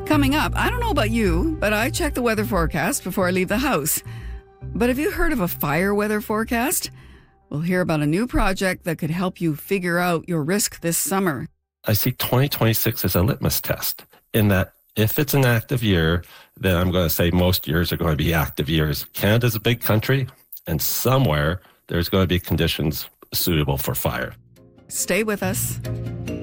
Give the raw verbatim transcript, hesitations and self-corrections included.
Coming up, I don't know about you, but I check the weather forecast before I leave the house. But have you heard of a fire weather forecast? We'll hear about a new project that could help you figure out your risk this summer. I see twenty twenty-six as a litmus test in that if it's an active year, then I'm going to say most years are going to be active years. Canada's a big country, and somewhere there's going to be conditions suitable for fire. Stay with us.